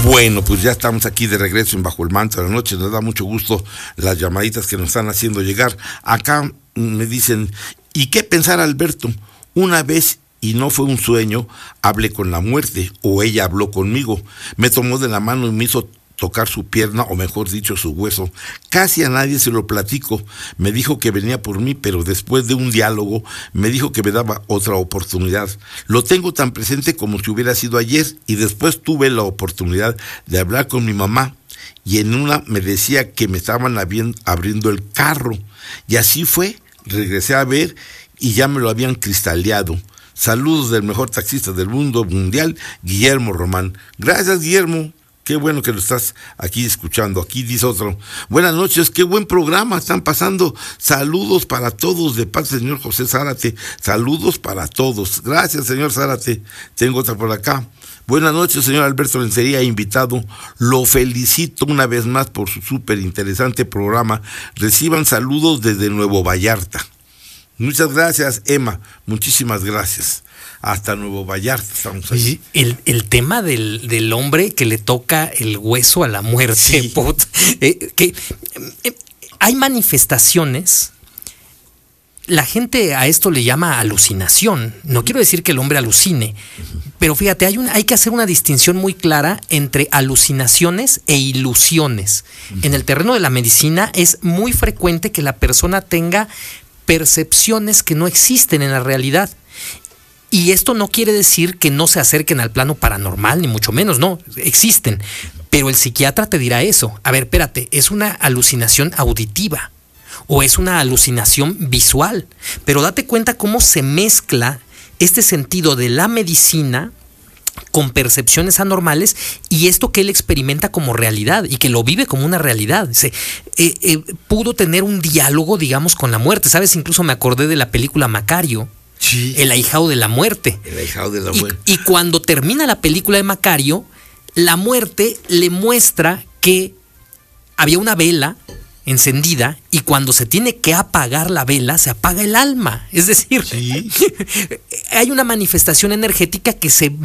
Bueno, pues ya estamos aquí de regreso en Bajo el Manto de la Noche. Nos da mucho gusto las llamaditas que nos están haciendo llegar. Acá me dicen, ¿y qué pensar, Alberto? Una vez, y no fue un sueño, hablé con la muerte, o ella habló conmigo. Me tomó de la mano y me hizo tocar su pierna, o mejor dicho, su hueso. Casi a nadie se lo platico. Me dijo que venía por mí, pero después de un diálogo me dijo que me daba otra oportunidad. Lo tengo tan presente como si hubiera sido ayer, y después tuve la oportunidad de hablar con mi mamá, y en una me decía que me estaban abriendo el carro, y así fue. Regresé a ver y ya me lo habían cristaleado. Saludos del mejor taxista del mundo mundial, Guillermo Román. Gracias, Guillermo. Qué bueno que lo estás aquí escuchando. Aquí dice otro: buenas noches, qué buen programa están pasando. Saludos para todos de parte del señor José Zárate. Saludos para todos. Gracias, señor Zárate. Tengo otra por acá. Buenas noches, señor Alberto Lencería, invitado. Lo felicito una vez más por su súper interesante programa. Reciban saludos desde Nuevo Vallarta. Muchas gracias, Emma. Muchísimas gracias. Hasta Nuevo Vallarta estamos ahí. El tema del hombre que le toca el hueso a la muerte. Sí. Hay manifestaciones. La gente a esto le llama alucinación. No quiero decir que el hombre alucine, pero fíjate, hay que hacer una distinción muy clara entre alucinaciones e ilusiones. En el terreno de la medicina es muy frecuente que la persona tenga percepciones que no existen en la realidad. Y esto no quiere decir que no se acerquen al plano paranormal, ni mucho menos, no, existen. Pero el psiquiatra te dirá eso. A ver, espérate, ¿es una alucinación auditiva o es una alucinación visual? Pero date cuenta cómo se mezcla este sentido de la medicina con percepciones anormales y esto que él experimenta como realidad y que lo vive como una realidad. Pudo tener un diálogo, digamos, con la muerte. ¿Sabes? Incluso me acordé de la película Macario. Sí. El ahijado de la muerte. El ahijado de la muerte. Y cuando termina la película de Macario, la muerte le muestra que había una vela encendida y cuando se tiene que apagar la vela, se apaga el alma. Es decir, sí, hay una manifestación energética que se